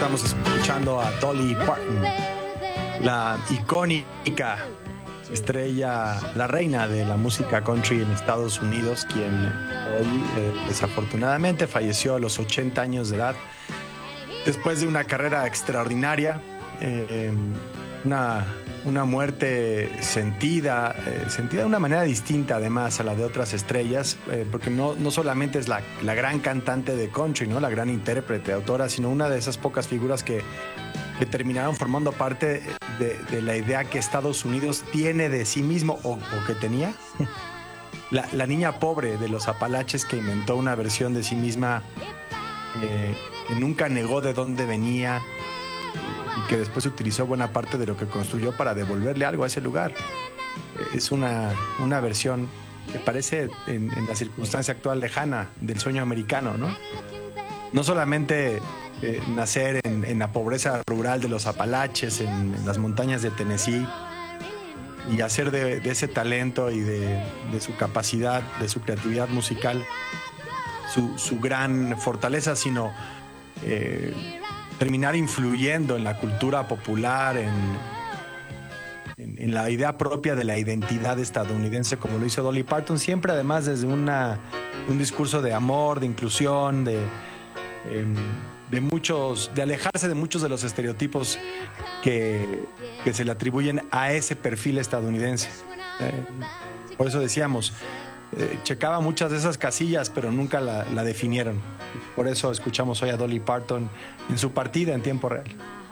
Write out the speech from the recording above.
Estamos escuchando a Dolly Parton, la icónica estrella, la reina de la música country en Estados Unidos, quien hoy desafortunadamente falleció a los 80 años de edad después de una carrera extraordinaria, una muerte sentida de una manera distinta además a la de otras estrellas, porque no solamente es la gran cantante de country, ¿no? La gran intérprete, autora, sino una de esas pocas figuras que terminaron formando parte de la idea que Estados Unidos tiene de sí mismo, o que tenía. La niña pobre de los Apalaches, que inventó una versión de sí misma que nunca negó de dónde venía y que después utilizó buena parte de lo que construyó para devolverle algo a ese lugar. Es una versión que parece en la circunstancia actual lejana del sueño americano, ¿no? No solamente nacer en la pobreza rural de los Apalaches, en las montañas de Tennessee, y hacer de ese talento y de su capacidad, de su creatividad musical, su gran fortaleza, sino terminar influyendo en la cultura popular, en la idea propia de la identidad estadounidense, como lo hizo Dolly Parton, siempre además desde un discurso de amor, de inclusión, de alejarse de muchos de los estereotipos que se le atribuyen a ese perfil estadounidense. Por eso decíamos, checaba muchas de esas casillas, pero nunca la definieron. Por eso escuchamos hoy a Dolly Parton en su partida en tiempo real.